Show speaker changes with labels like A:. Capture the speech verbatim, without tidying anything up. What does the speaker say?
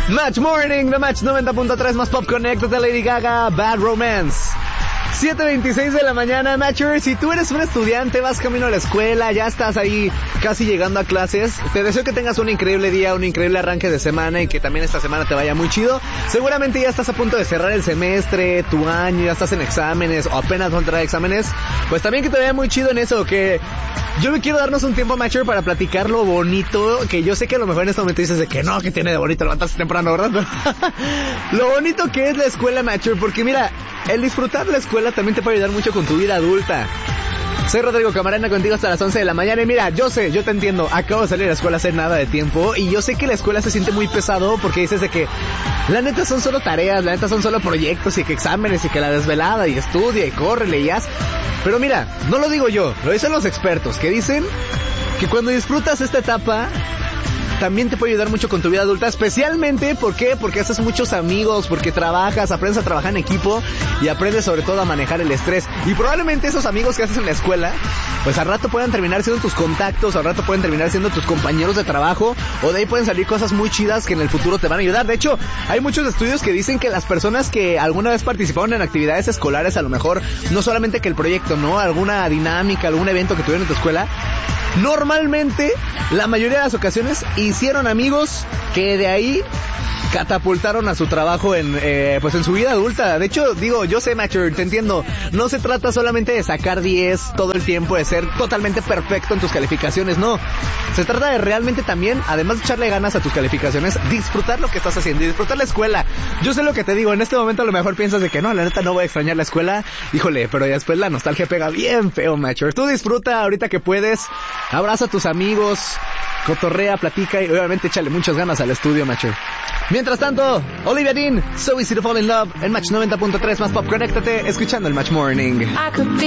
A: Match Morning de Match noventa punto tres más Pop. Conéctate, Lady Gaga, Bad Romance. siete veintiséis de la mañana, Matcher. Si tú eres un estudiante, vas camino a la escuela, ya estás ahí casi llegando a clases, te deseo que tengas un increíble día, un increíble arranque de semana y que también esta semana te vaya muy chido. Seguramente ya estás a punto de cerrar el semestre, tu año, ya estás en exámenes o apenas vas a entrar a exámenes. Pues también que te vaya muy chido en eso, que yo me quiero darnos un tiempo, Matcher, para platicar lo bonito, que yo sé que a lo mejor en este momento dices de que no, que tiene de bonito levantarse temprano, ¿verdad? Lo bonito que es la escuela, Matcher, porque mira, el disfrutar de la escuela también te puede ayudar mucho con tu vida adulta. Soy Rodrigo Camarena, contigo hasta las once de la mañana. Y mira, yo sé, yo te entiendo, acabo de salir de la escuela hace nada de tiempo y yo sé que la escuela se siente muy pesado porque dices de que la neta son solo tareas, la neta son solo proyectos y que exámenes y que la desvelada y estudia y córrele y haz. Pero mira, no lo digo yo, lo dicen los expertos que dicen que cuando disfrutas esta etapa también te puede ayudar mucho con tu vida adulta, especialmente, ¿por qué? Porque haces muchos amigos, porque trabajas, aprendes a trabajar en equipo y aprendes sobre todo a manejar el estrés. Y probablemente esos amigos que haces en la escuela, pues al rato puedan terminar siendo tus contactos, al rato pueden terminar siendo tus compañeros de trabajo, o de ahí pueden salir cosas muy chidas que en el futuro te van a ayudar. De hecho, hay muchos estudios que dicen que las personas que alguna vez participaron en actividades escolares, a lo mejor, no solamente que el proyecto, ¿no? Alguna dinámica, algún evento que tuvieron en tu escuela, normalmente, la mayoría de las ocasiones, hicieron amigos que de ahí catapultaron a su trabajo en, eh, pues en su vida adulta. De hecho, digo, yo sé, Matcher, te entiendo, no se trata solamente de sacar diez todo el tiempo, de ser totalmente perfecto en tus calificaciones, no. Se trata de realmente también, además de echarle ganas a tus calificaciones, disfrutar lo que estás haciendo y disfrutar la escuela. Yo sé lo que te digo, en este momento a lo mejor piensas de que no, la neta no voy a extrañar la escuela, híjole, pero ya después la nostalgia pega bien feo, Matcher. Tú disfruta ahorita que puedes, abraza a tus amigos, cotorrea, platica y obviamente échale muchas ganas al estudio, Matcher. Mientras tanto, Olivia Dean, So Easy to Fall in Love, en Match noventa punto tres más Pop. Conéctate escuchando el Match Morning.